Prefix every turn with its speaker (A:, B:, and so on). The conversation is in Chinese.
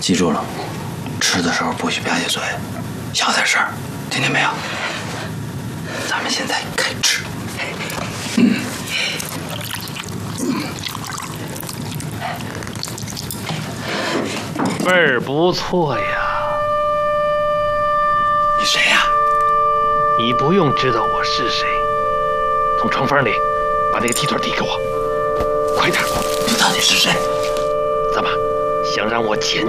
A: 记住了，吃的时候不许吧唧嘴，小点声，听见没有？咱们现在开吃。
B: 味儿不错呀。
A: 你谁呀？
B: 你不用知道我是谁，从床缝里把那个鸡腿递给我，快点！
A: 你到底是谁？
B: 怎么想让我前